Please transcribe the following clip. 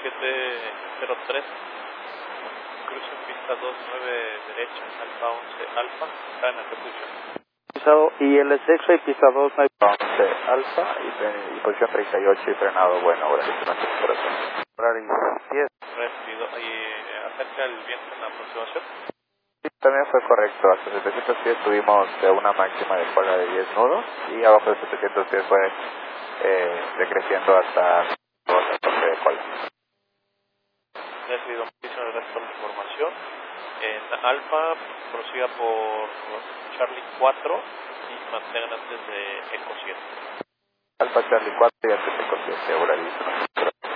0703, cruce en pista 29 derecha, Alfa 11 Alfa, está en el refugio. Y el X-Ray pista 2, 11 Alfa y posición 38 y frenado bueno, ahora sí no sé por eso. Horario 10. Recibido. ¿Y acerca el viento en la aproximación? Sí, también fue correcto, hasta 710 tuvimos una máxima de cola de 10 nudos y abajo de 710 fue decreciendo hasta 14 de cola. Recibido. Muchísimas gracias por la información. En Alfa prosiga por Charlie 4 y mantengan antes de Eco 7. Alfa Charlie 4 y antes de Eco 7, horario.